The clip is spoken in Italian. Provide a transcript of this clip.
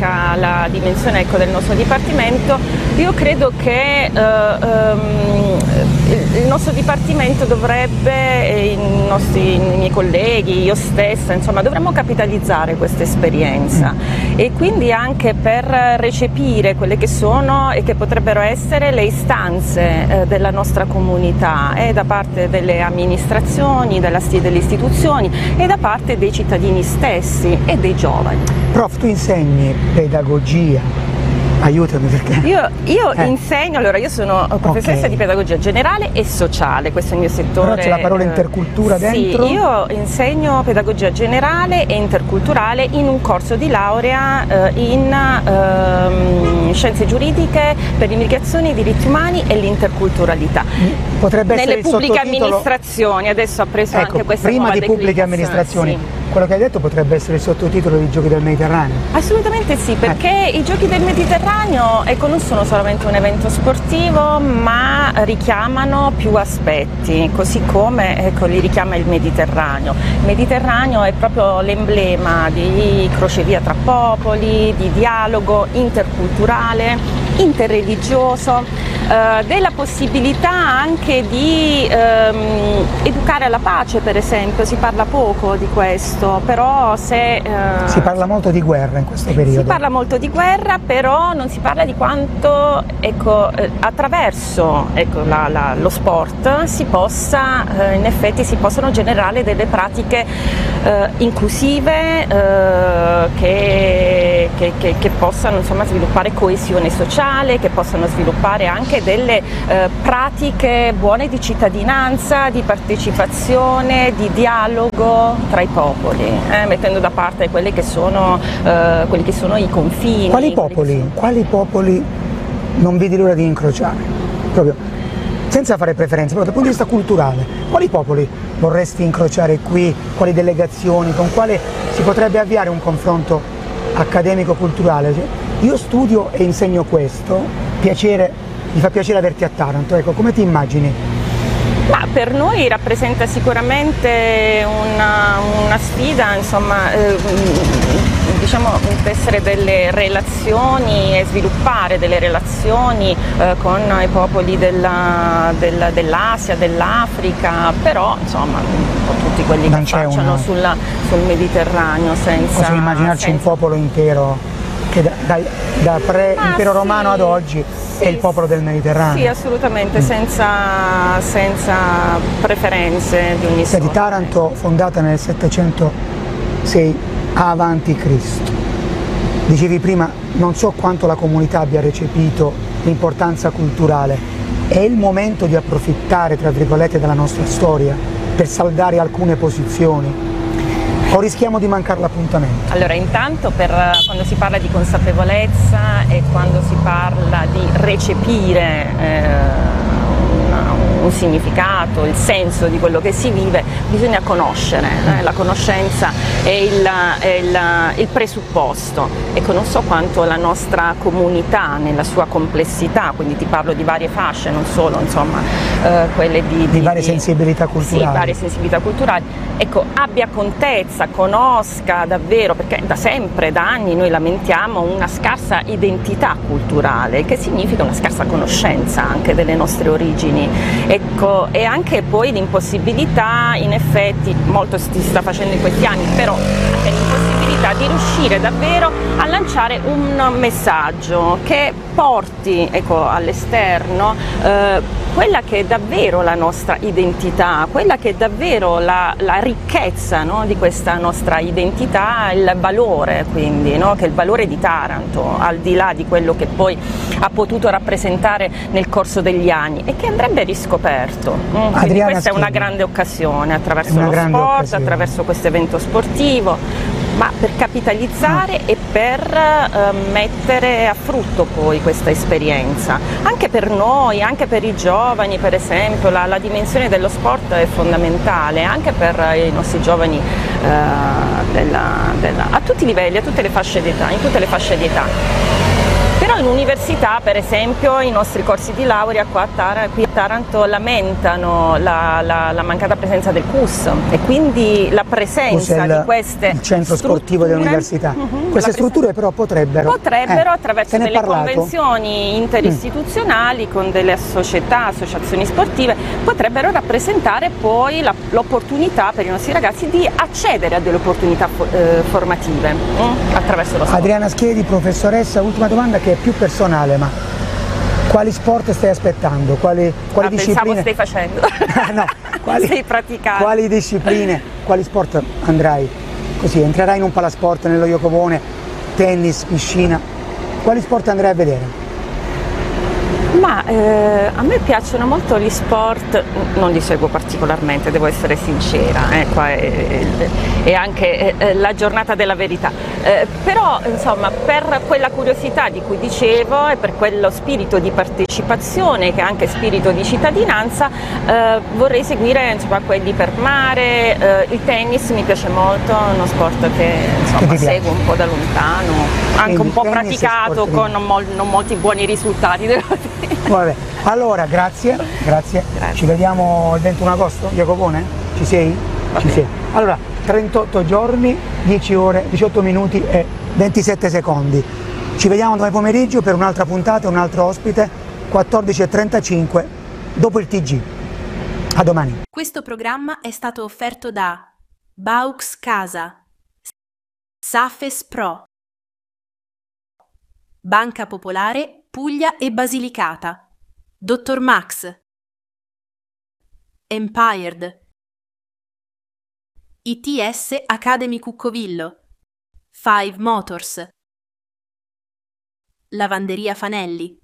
tocca la dimensione, ecco, del nostro dipartimento, io credo che il nostro dipartimento dovrebbe, i miei colleghi, io stessa, insomma, dovremmo capitalizzare questa esperienza e quindi anche per recepire quelle che sono e che potrebbero essere le istanze della nostra comunità da parte delle amministrazioni, delle istituzioni e da parte dei cittadini stessi e dei giovani. Prof, tu insegni pedagogia. Aiutami perché... Io insegno, allora io sono professoressa di pedagogia generale e sociale, questo è il mio settore. Però c'è la parola intercultura dentro? Sì, io insegno pedagogia generale e interculturale in un corso di laurea in scienze giuridiche per l'immigrazione, i diritti umani e l'interculturalità. Potrebbe essere nelle pubbliche amministrazioni, adesso ha preso anche questa prima nuova di pubbliche amministrazioni. sì. Quello che hai detto potrebbe essere il sottotitolo dei Giochi del Mediterraneo? Assolutamente sì, perché i Giochi del Mediterraneo non sono solamente un evento sportivo, ma richiamano più aspetti, così come li richiama il Mediterraneo. Il Mediterraneo è proprio l'emblema di crocevia tra popoli, di dialogo interculturale, interreligioso, della possibilità anche di educare alla pace, per esempio. Si parla poco di questo, però si parla molto di guerra in questo periodo. Si parla molto di guerra, però non si parla di quanto attraverso lo sport si possa in effetti si possono generare delle pratiche inclusive che possano, insomma, sviluppare coesione sociale, che possano sviluppare anche delle pratiche buone di cittadinanza, di partecipazione, di dialogo tra i popoli, mettendo da parte quelli che sono i confini. Quali popoli non vedi l'ora di incrociare? Proprio senza fare preferenze, però dal punto di vista culturale, quali popoli vorresti incrociare qui? Quali delegazioni? Con quale si potrebbe avviare un confronto accademico-culturale? Io studio e insegno questo, mi fa piacere averti a Taranto, ecco, come ti immagini? Ma per noi rappresenta sicuramente una sfida, insomma, diciamo, tessere delle relazioni e sviluppare delle relazioni con i popoli dell'Asia, dell'Africa, però insomma un po' tutti quelli che affacciano sul Mediterraneo. Possiamo immaginarci un popolo intero che da pre-impero romano ad oggi è il popolo del Mediterraneo. Sì, assolutamente, senza preferenze di ogni sorta. Di Taranto, fondata nel 706 avanti Cristo. Dicevi prima, non so quanto la comunità abbia recepito l'importanza culturale. È il momento di approfittare, tra virgolette, della nostra storia per saldare alcune posizioni? O rischiamo di mancare l'appuntamento? Allora, intanto quando si parla di consapevolezza e quando si parla di recepire un significato, il senso di quello che si vive, bisogna conoscere, la conoscenza è il presupposto. Ecco, non so quanto la nostra comunità nella sua complessità, quindi ti parlo di varie fasce, non solo, insomma, quelle di varie sensibilità culturali. Sì, varie sensibilità culturali, ecco, abbia contezza, conosca davvero, perché da sempre, da anni noi lamentiamo una scarsa identità culturale, che significa una scarsa conoscenza anche delle nostre origini. Ecco, e anche poi l'impossibilità, in effetti, molto si sta facendo in questi anni, però anche l'impossibilità di riuscire davvero a lanciare un messaggio che porti, ecco, all'esterno quella che è davvero la nostra identità, quella che è davvero la ricchezza, no, di questa nostra identità, il valore, quindi, no, che è il valore di Taranto, al di là di quello che poi ha potuto rappresentare nel corso degli anni e che andrebbe riscoperto. Quindi questa è una grande occasione attraverso lo sport, attraverso questo evento sportivo, ma per capitalizzare e per mettere a frutto poi questa esperienza. Anche per noi, anche per i giovani, per esempio, la dimensione dello sport è fondamentale, anche per i nostri giovani a tutti i livelli, a tutte le fasce d'età, in tutte le fasce d'età. Però Però l'università, per esempio, i nostri corsi di laurea qui a Taranto lamentano la mancata presenza del CUS, e quindi la presenza di queste il centro sportivo dell'università. Queste strutture però potrebbero attraverso delle convenzioni interistituzionali con delle associazioni sportive, potrebbero rappresentare poi l'opportunità per i nostri ragazzi di accedere a delle opportunità formative attraverso lo sport. Adriana Schiedi, professoressa, ultima domanda che è più personale, ma quali sport stai aspettando? Quali discipline? Pensavo stai facendo. No, stai praticando. Quali discipline, quali sport andrai? Così, entrerai in un palasport nello Iocobone, tennis, piscina, quali sport andrai a vedere? Ma a me piacciono molto gli sport, non li seguo particolarmente, devo essere sincera, qua è anche la giornata della verità, però insomma per quella curiosità di cui dicevo e per quello spirito di partecipazione che è anche spirito di cittadinanza, vorrei seguire insomma quelli per mare, il tennis mi piace molto, è uno sport che insomma seguo un po' da lontano, anche un po' praticato con non molti buoni risultati, devo dire. Vabbè. Allora, grazie. Ci vediamo il 21 agosto, Iacobone? Ci sei? Ci sei. Allora, 38 giorni, 10 ore, 18 minuti e 27 secondi. Ci vediamo domani pomeriggio per un'altra puntata, un altro ospite, 14:35, dopo il TG. A domani. Questo programma è stato offerto da Baux Casa, Safes Pro, Banca Popolare Puglia e Basilicata, Dr. Max, Empired, ITS Academy Cuccovillo, Five Motors, Lavanderia Fanelli.